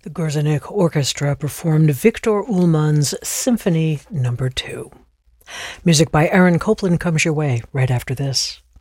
The Gorzenik Orchestra performed Victor Ullmann's Symphony No. 2. Music by Aaron Copland comes your way right after this.